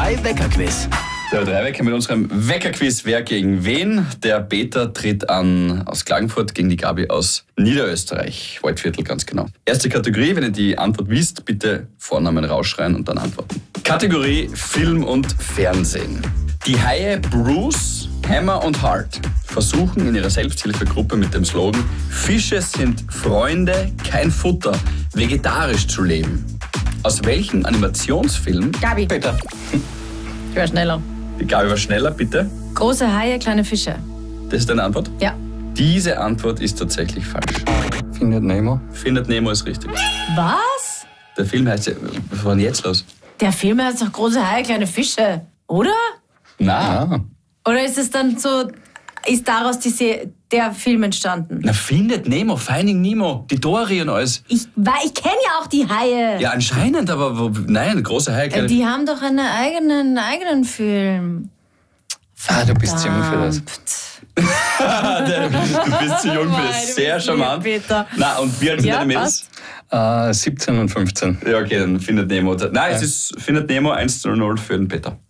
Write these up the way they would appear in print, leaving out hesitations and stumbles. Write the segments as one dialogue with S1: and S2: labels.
S1: 3-Wecker-Quiz.
S2: Der 3-Wecker mit unserem Weckerquiz. Wer gegen wen? Der Peter tritt an aus Klagenfurt gegen die Gabi aus Niederösterreich. Waldviertel, ganz genau. Erste Kategorie, wenn ihr die Antwort wisst, bitte Vornamen rausschreien und dann antworten. Kategorie Film und Fernsehen. Die Haie Bruce, Hammer und Hart versuchen in ihrer Selbsthilfegruppe mit dem Slogan Fische sind Freunde, kein Futter, vegetarisch zu leben. Aus welchem Animationsfilm?
S3: Gabi.
S2: Peter.
S3: Ich war schneller.
S2: Die Gabi war schneller, bitte.
S3: Große Haie, kleine Fische.
S2: Das ist deine Antwort?
S3: Ja.
S2: Diese Antwort ist tatsächlich falsch.
S4: Findet Nemo.
S2: Findet Nemo ist richtig.
S3: Was?
S2: Der Film heißt ja, was war denn jetzt los?
S3: Der Film heißt doch Große Haie, kleine Fische, oder?
S2: Na,
S3: Oder ist es dann so, ist daraus der Film entstanden?
S2: na Findet Nemo, Finding Nemo, die Dory und alles.
S3: Ich kenne ja auch die Haie.
S2: Ja, anscheinend, aber nein, große Haie, kleine
S3: Die haben doch einen eigenen Film.
S4: Ah, du bist zu jung für das.
S2: Du bist zu jung für
S3: Nein,
S2: das.
S3: du
S2: Sehr
S3: bist
S2: charmant.
S3: lieb, Peter.
S2: Na, und wie alt sind
S3: Ja,
S2: deine Mädels?
S4: 17 und 15.
S2: Ja, okay, dann Findet Nemo. Nein, es ist Findet Nemo 1:0 für den Peter.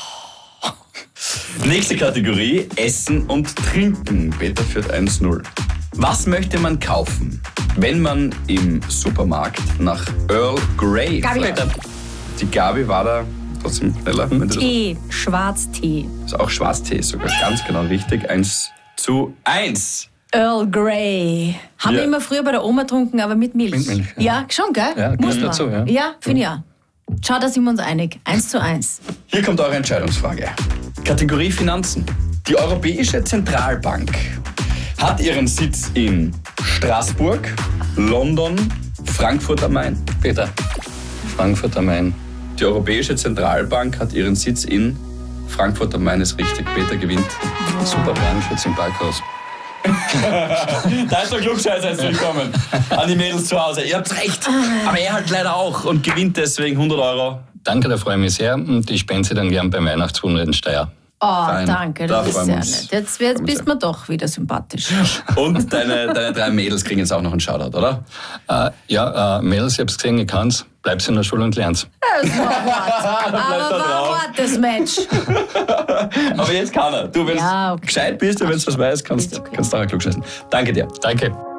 S2: Nächste Kategorie, Essen und Trinken. Peter führt 1:0. Was möchte man kaufen, wenn man im Supermarkt nach Earl Grey
S3: Gabi.
S2: fragt? Die Gabi war da trotzdem schneller. Wenn du das-
S3: Tee, Schwarztee.
S2: ist auch Schwarztee, sogar ganz genau richtig. 1:1.
S3: Earl Grey. Haben wir
S2: Ja.
S3: immer früher bei der Oma getrunken, aber mit Milch.
S4: Mit Milch, ja.
S3: Ja, schon, gell?
S4: Ja,
S3: Muss
S4: gehört
S3: man.
S4: dazu, ja.
S3: Ja, finde ich auch. Schau, da sind wir uns einig. 1:1.
S2: Hier kommt eure Entscheidungsfrage. Kategorie Finanzen. Die Europäische Zentralbank hat ihren Sitz in Straßburg, London, Frankfurt am Main.
S4: Peter. Frankfurt am Main.
S2: Die Europäische Zentralbank hat ihren Sitz in Frankfurt am Main, ist richtig. Peter gewinnt.
S4: Super Brandschutz im Parkhaus.
S2: Da ist der Klugscheißer jetzt willkommen. An die Mädels zu Hause. Ihr habt recht. Aber er halt leider auch und gewinnt deswegen 100 Euro.
S4: Danke, da freue ich mich sehr. Und ich spende Sie dann gern beim Weihnachtswunder in Steyr.
S3: Oh,
S2: Fein.
S3: danke,
S2: Da
S3: das ist
S2: freuen
S3: sehr
S2: wir uns.
S3: nett. Jetzt bist du mir doch wieder sympathisch.
S2: Und deine 3 Mädels kriegen jetzt auch noch einen Shoutout, oder?
S4: Mädels, ich hab's gesehen, ich kann's. Bleib's in der Schule und lern's.
S3: Das war hart. Aber war hart, das Match.
S2: Aber jetzt kann er. Du, wenn
S3: Ja,
S2: du
S3: okay.
S2: gescheit bist und wenn du was weißt, kannst du auch klugscheißen. Danke dir.
S4: Danke.